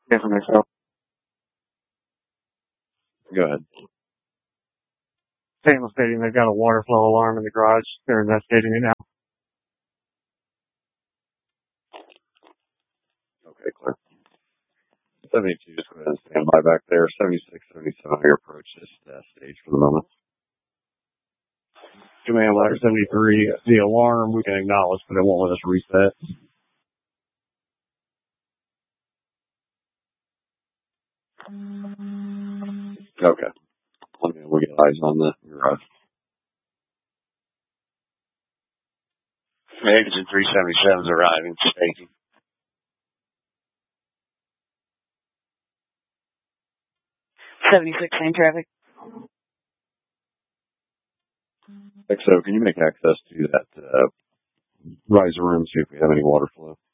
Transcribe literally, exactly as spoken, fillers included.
Definitely so. Go ahead. Stanley stating they've got a water flow alarm in the garage. They're investigating it now. Okay, clear. seventy-two, just go ahead and stand by back there. seventy-six, seventy-seven, your approach this uh, stage for the moment. Command ladder seventy-three, the alarm we can acknowledge, but it won't let us reset. Okay. Let me, we'll get eyes on the garage. Magazine three seventy-seven is arriving. Thank you. seventy-six, same traffic. X O, can you make access to that uh, riser room, see if we have any water flow?